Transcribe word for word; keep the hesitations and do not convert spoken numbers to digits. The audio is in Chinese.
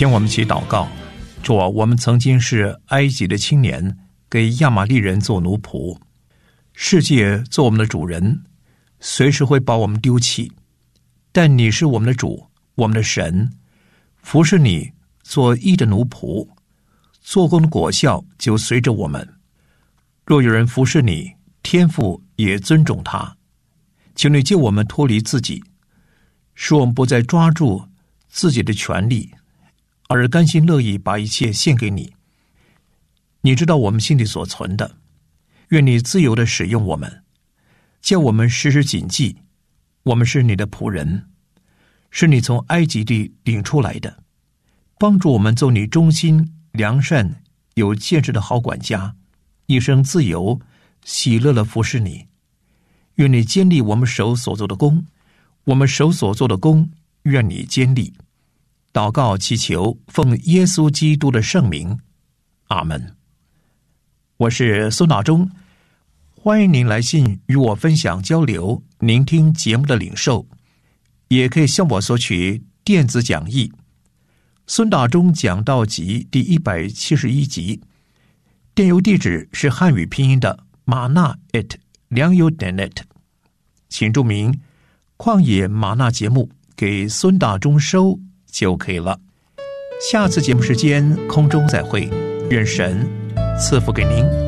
请我们一起祷告。主啊，我们曾经是埃及的青年，给亚玛力人做奴仆，世界做我们的主人，随时会把我们丢弃。但你是我们的主，我们的神，服侍你，做义的奴仆，做工的果效就随着我们。若有人服侍你，天父也尊重他。求你救我们脱离自己，使我们不再抓住自己的权利，而甘心乐意把一切献给你。你知道我们心里所存的，愿你自由地使用我们，叫我们时时谨记，我们是你的仆人，是你从埃及地领出来的，帮助我们做你忠心、良善、有见识的好管家，一生自由、喜乐地服侍你。愿你坚立我们手所做的工，我们手所做的工，愿你坚立。祷告祈求，奉耶稣基督的圣名，阿们。我是孙大中，欢迎您来信与我分享交流您听节目的领受，也可以向我索取电子讲义。孙大中讲道集第一百七十一集，电邮地址是汉语拼音的玛纳 at 良友点 net， 请注明旷野玛纳节目给孙大中收就可以了。下次节目时间空中再会，愿神赐福给您。